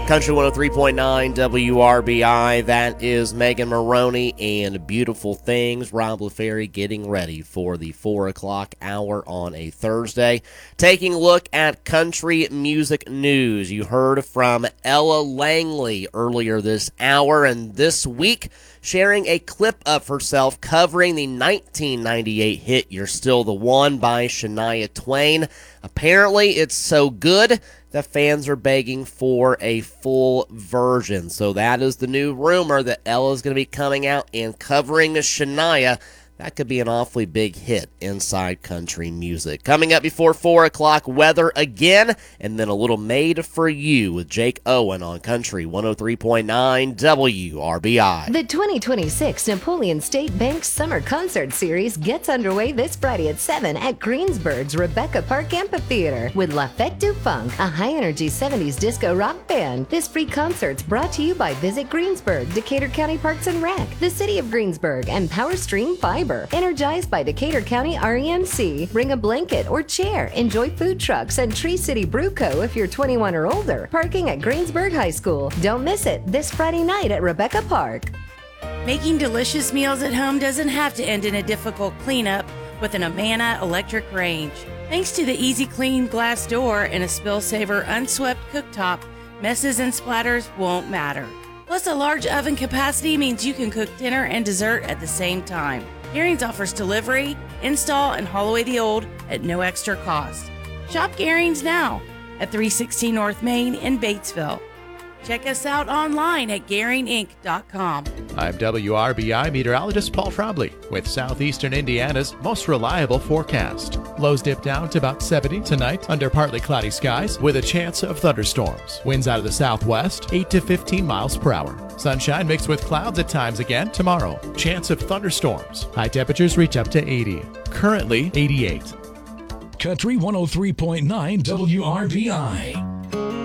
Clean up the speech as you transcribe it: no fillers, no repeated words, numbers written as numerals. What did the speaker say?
Country 103.9 WRBI, that is Megan Maroney and Beautiful Things. Rob LaFerry getting ready for the 4 o'clock hour on a Thursday. Taking a look at country music news. You heard from Ella Langley earlier this hour, and this week sharing a clip of herself covering the 1998 hit You're Still the One by Shania Twain. Apparently it's so good that fans are begging for a full version. So that is the new rumor that Ella's going to be coming out and covering Shania. That could be an awfully big hit inside country music. Coming up before 4 o'clock, weather again, and then a little Made for You with Jake Owen on Country 103.9 WRBI. The 2026 Napoleon State Bank Summer Concert Series gets underway this Friday at 7 at Greensburg's Rebecca Park Amphitheater with La Fête du Funk, a high-energy 70s disco rock band. This free concert's brought to you by Visit Greensburg, Decatur County Parks and Rec, the City of Greensburg, and PowerStream Fiber. Energized by Decatur County REMC. Bring a blanket or chair. Enjoy food trucks and Tree City Brew Co. if you're 21 or older. Parking at Greensburg High School. Don't miss it this Friday night at Rebecca Park. Making delicious meals at home doesn't have to end in a difficult cleanup with an Amana electric range. Thanks to the Easy Clean glass door and a Spill Saver unswept cooktop, messes and splatters won't matter. Plus, a large oven capacity means you can cook dinner and dessert at the same time. Garings offers delivery, install, and haul away the old at no extra cost. Shop Garings now at 316 North Main in Batesville. Check us out online at GaringInc.com. I'm WRBI meteorologist Paul Trombley with southeastern Indiana's most reliable forecast. Lows dip down to about 70 tonight under partly cloudy skies with a chance of thunderstorms. Winds out of the southwest, 8 to 15 miles per hour. Sunshine mixed with clouds at times again tomorrow. Chance of thunderstorms. High temperatures reach up to 80. Currently 88. Country 103.9 WRBI.